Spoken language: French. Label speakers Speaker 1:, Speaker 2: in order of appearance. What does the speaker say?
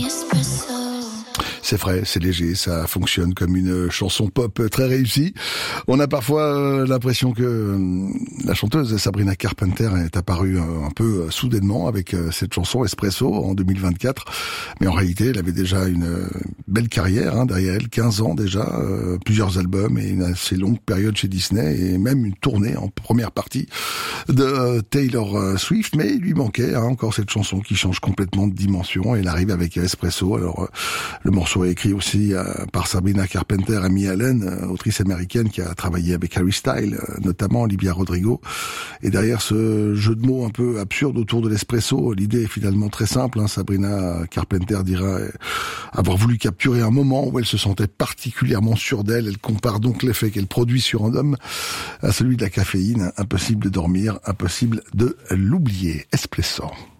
Speaker 1: C'est frais, c'est léger, ça fonctionne comme une chanson pop très réussie. On a parfois l'impression que la chanteuse Sabrina Carpenter est apparue un peu soudainement avec cette chanson Espresso en 2024. Mais en réalité, elle avait déjà une belle carrière derrière elle, 15 ans déjà, plusieurs albums et une assez longue période chez Disney et même une tournée en première partie de Taylor Swift. Mais il lui manquait encore cette chanson qui change complètement de dimension. Elle arrive avec Espresso. Alors le morceau est écrit aussi par Sabrina Carpenter, Amy Allen, autrice américaine qui a travaillé avec Harry Styles, notamment Olivia Rodrigo. Et derrière ce jeu de mots un peu absurde autour de l'espresso, l'idée est finalement très simple. Sabrina Carpenter dira avoir voulu capturer un moment où elle se sentait particulièrement sûre d'elle. Elle compare donc l'effet qu'elle produit sur un homme à celui de la caféine. Impossible de dormir, impossible de l'oublier. Espresso.